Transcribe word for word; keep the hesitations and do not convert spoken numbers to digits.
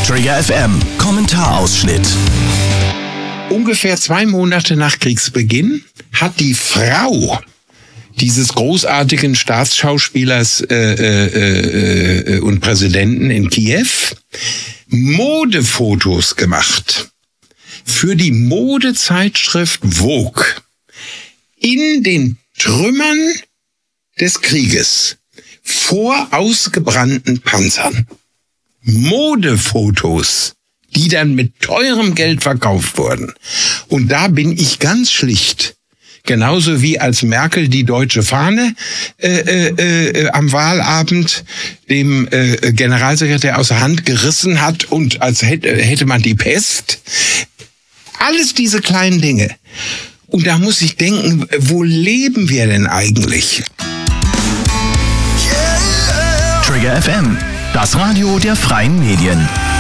Trigger F M, Kommentarausschnitt. Ungefähr zwei Monate nach Kriegsbeginn hat die Frau dieses großartigen Staatsschauspielers äh, äh, äh, und Präsidenten in Kiew Modefotos gemacht für die Modezeitschrift Vogue in den Trümmern des Krieges vor ausgebrannten Panzern. Modefotos, die dann mit teurem Geld verkauft wurden. Und da bin ich ganz schlicht, genauso wie als Merkel die deutsche Fahne äh, äh, äh, am Wahlabend dem äh, Generalsekretär aus der Hand gerissen hat und als hätte, hätte man die Pest. Alles diese kleinen Dinge. Und da muss ich denken, wo leben wir denn eigentlich? Trigger F M, das Radio der freien Medien.